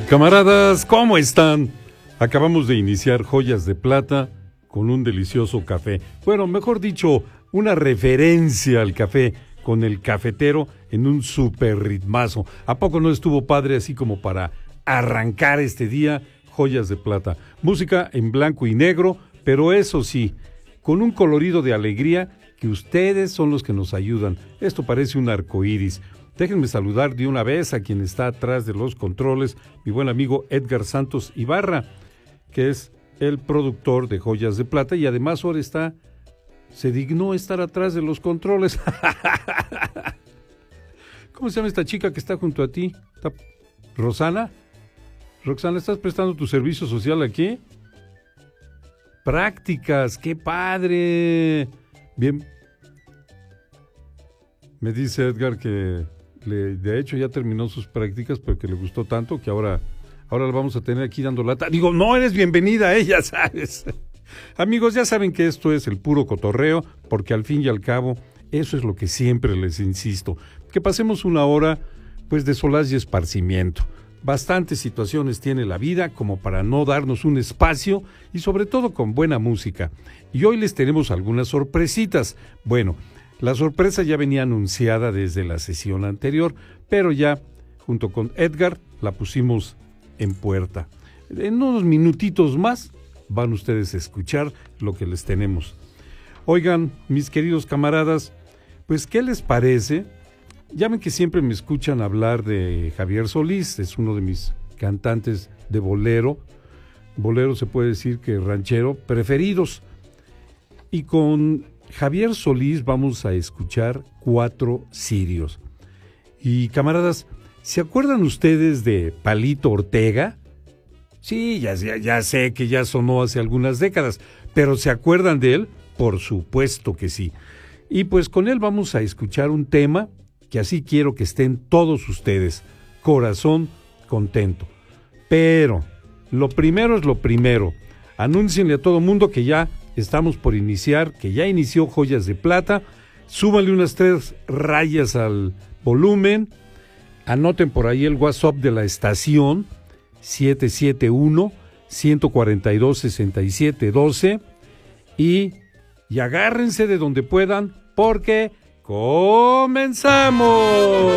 Camaradas, ¿cómo están? Acabamos de iniciar Joyas de Plata con un delicioso café. Bueno, mejor dicho, una referencia al café con el cafetero en un super ritmazo. ¿A poco no estuvo padre así como para arrancar este día? Joyas de Plata. Música en blanco y negro, pero eso sí, con un colorido de alegría que ustedes son los que nos ayudan. Esto parece un arcoíris. Déjenme saludar de una vez a quien está atrás de los controles, mi buen amigo Edgar Santos Ibarra, que es el productor de Joyas de Plata y además ahora se dignó estar atrás de los controles. ¿Cómo se llama esta chica que está junto a ti? ¿Rosana? Roxana, ¿estás prestando tu servicio social aquí? Prácticas, ¡qué padre! Bien. Me dice Edgar que de hecho ya terminó sus prácticas, pero que le gustó tanto que ahora la vamos a tener aquí dando lata. Digo, no eres bienvenida, ya sabes. Amigos, ya saben que esto es el puro cotorreo, porque al fin y al cabo, eso es lo que siempre les insisto. Que pasemos una hora, pues, de solaz y esparcimiento. Bastantes situaciones tiene la vida como para no darnos un espacio y sobre todo con buena música. Y hoy les tenemos algunas sorpresitas. Bueno, la sorpresa ya venía anunciada desde la sesión anterior, pero ya, junto con Edgar, la pusimos en puerta. En unos minutitos más van ustedes a escuchar lo que les tenemos. Oigan, mis queridos camaradas, pues, ¿qué les parece? Ya ven que siempre me escuchan hablar de Javier Solís, es uno de mis cantantes de bolero. Bolero se puede decir que ranchero preferidos. Y con Javier Solís vamos a escuchar 4 cirios. Y camaradas, ¿se acuerdan ustedes de Palito Ortega? Sí, ya sé que ya sonó hace algunas décadas, pero ¿se acuerdan de él? Por supuesto que sí. Y pues con él vamos a escuchar un tema que así quiero que estén todos ustedes, Corazón Contento. Pero lo primero es lo primero, anúncienle a todo mundo que ya estamos por iniciar, que ya inició Joyas de Plata, súbanle unas 3 rayas al volumen, anoten por ahí el WhatsApp de la estación, 771-142-6712, y agárrense de donde puedan, porque ¡comenzamos!